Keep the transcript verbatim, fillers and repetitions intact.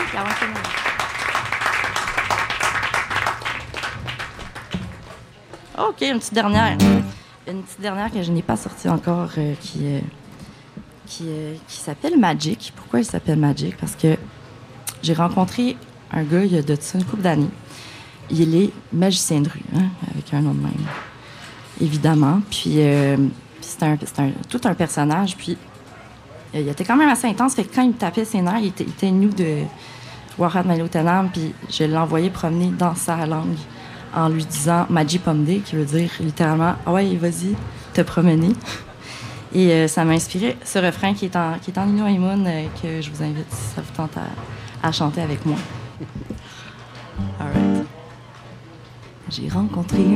OK, une petite dernière. Une petite dernière que je n'ai pas sortie encore, euh, qui, euh, qui, euh, qui s'appelle Magic. Pourquoi il s'appelle Magic? Parce que j'ai rencontré un gars il y a de ça une couple d'années. Il est magicien de rue, hein, avec un nom de même, évidemment. Puis, euh, c'est, un, c'est un, tout un personnage. Puis, euh, il était quand même assez intense. Fait que quand il me tapait ses nerfs, il était, il était nu de Warat Malotanam. Puis, je l'ai envoyé promener dans sa langue en lui disant Magi Pomde, qui veut dire littéralement ah ouais, vas-y, te promener. Et euh, ça m'a inspiré ce refrain qui est en, qui est en Inu Aimon, euh, que je vous invite, si ça vous tente, à, à chanter avec moi. All right. J'ai rencontré